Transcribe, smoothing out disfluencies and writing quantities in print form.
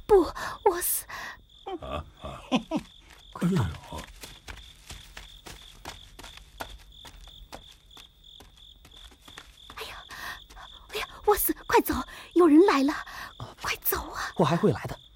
不，我死！ 哎呀！ 哎呀，我死！快走，有人来了，快走啊！ 我还会来的。